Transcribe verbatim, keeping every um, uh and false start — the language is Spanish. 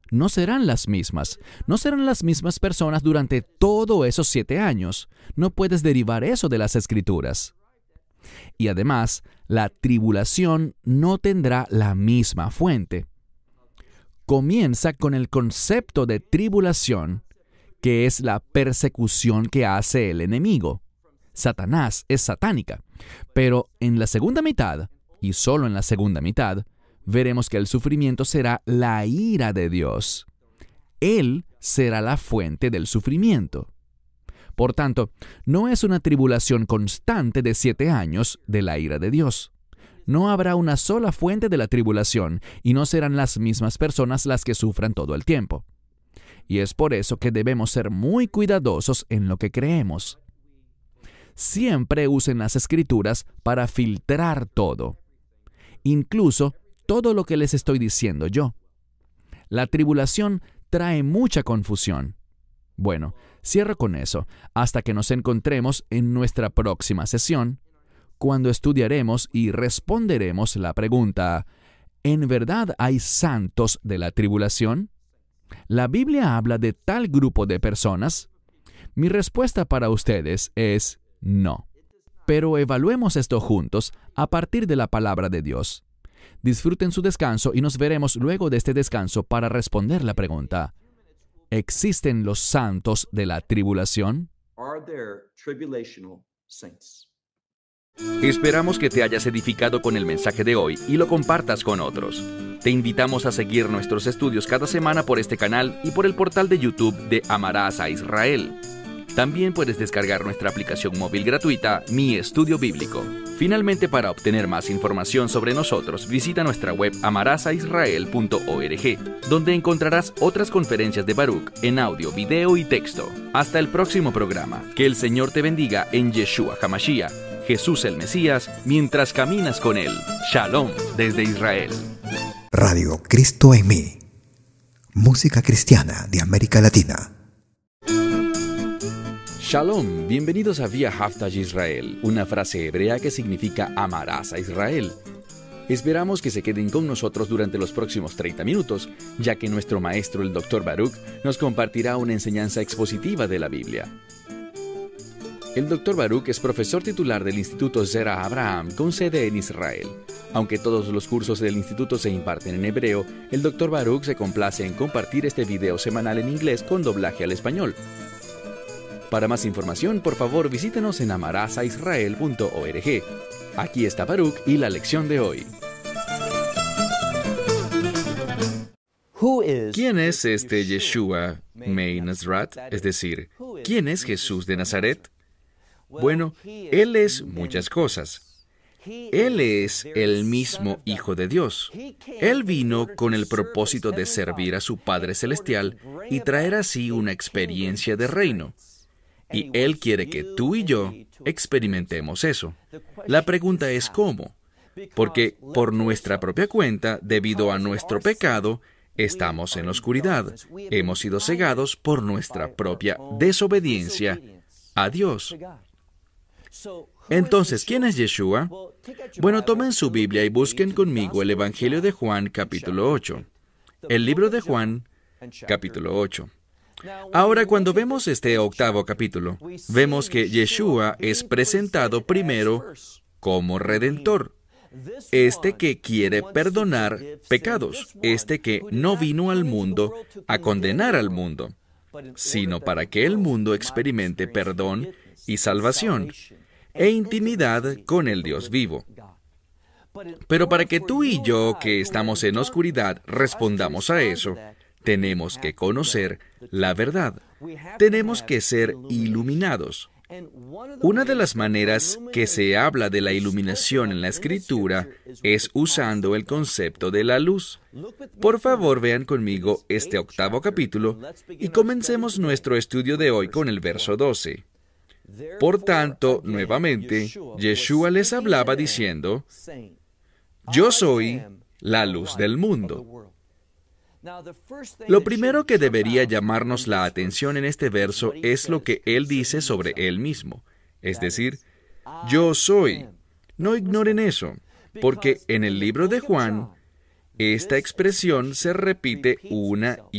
no serán las mismas. No serán las mismas personas durante todos esos siete años. No puedes derivar eso de las Escrituras. Y además, la tribulación no tendrá la misma fuente. Comienza con el concepto de tribulación, que es la persecución que hace el enemigo. Satanás es satánica. Pero en la segunda mitad, y solo en la segunda mitad, veremos que el sufrimiento será la ira de Dios. Él será la fuente del sufrimiento. Por tanto, no es una tribulación constante de siete años de la ira de Dios. No habrá una sola fuente de la tribulación y no serán las mismas personas las que sufran todo el tiempo. Y es por eso que debemos ser muy cuidadosos en lo que creemos. Siempre usen las Escrituras para filtrar todo, incluso todo lo que les estoy diciendo yo. La tribulación trae mucha confusión. Bueno, cierro con eso, hasta que nos encontremos en nuestra próxima sesión, cuando estudiaremos y responderemos la pregunta, ¿en verdad hay santos de la tribulación? ¿La Biblia habla de tal grupo de personas? Mi respuesta para ustedes es no. Pero evaluemos esto juntos a partir de la palabra de Dios. Disfruten su descanso y nos veremos luego de este descanso para responder la pregunta, ¿existen los santos de la tribulación? Esperamos que te hayas edificado con el mensaje de hoy y lo compartas con otros. Te invitamos a seguir nuestros estudios cada semana por este canal y por el portal de YouTube de Amarás a Israel. También puedes descargar nuestra aplicación móvil gratuita, Mi Estudio Bíblico. Finalmente, para obtener más información sobre nosotros, visita nuestra web amarás a israel punto org, donde encontrarás otras conferencias de Baruch en audio, video y texto. Hasta el próximo programa. Que el Señor te bendiga en Yeshua HaMashiach, Jesús el Mesías, mientras caminas con Él. Shalom desde Israel. Radio Cristo en mí. Música cristiana de América Latina. Shalom, bienvenidos a Vía Haftaj Israel, una frase hebrea que significa amarás a Israel. Esperamos que se queden con nosotros durante los próximos treinta minutos, ya que nuestro maestro, el doctor Baruch, nos compartirá una enseñanza expositiva de la Biblia. El doctor Baruch es profesor titular del Instituto Zera Abraham, con sede en Israel. Aunque todos los cursos del instituto se imparten en hebreo, el doctor Baruch se complace en compartir este video semanal en inglés con doblaje al español. Para más información, por favor, visítenos en amarás a israel punto org. Aquí está Baruch y la lección de hoy. ¿Quién es este Yeshua Mei Nazrat? Es decir, ¿quién es Jesús de Nazaret? Bueno, Él es muchas cosas. Él es el mismo Hijo de Dios. Él vino con el propósito de servir a su Padre Celestial y traer así una experiencia de reino. Y Él quiere que tú y yo experimentemos eso. La pregunta es ¿cómo? Porque por nuestra propia cuenta, debido a nuestro pecado, estamos en la oscuridad. Hemos sido cegados por nuestra propia desobediencia a Dios. Entonces, ¿quién es Yeshua? Bueno, tomen su Biblia y busquen conmigo el Evangelio de Juan, capítulo ocho. El libro de Juan, capítulo ocho. Ahora, cuando vemos este octavo capítulo, vemos que Yeshua es presentado primero como Redentor. Este que quiere perdonar pecados, este que no vino al mundo a condenar al mundo, sino para que el mundo experimente perdón y salvación e intimidad con el Dios vivo. Pero para que tú y yo, que estamos en oscuridad, respondamos a eso, tenemos que conocer la verdad. Tenemos que ser iluminados. Una de las maneras que se habla de la iluminación en la Escritura es usando el concepto de la luz. Por favor, vean conmigo este octavo capítulo y comencemos nuestro estudio de hoy con el verso doce. Por tanto, nuevamente, Yeshua les hablaba diciendo, «Yo soy la luz del mundo». Lo primero que debería llamarnos la atención en este verso es lo que Él dice sobre Él mismo. Es decir, yo soy. No ignoren eso, porque en el libro de Juan, esta expresión se repite una y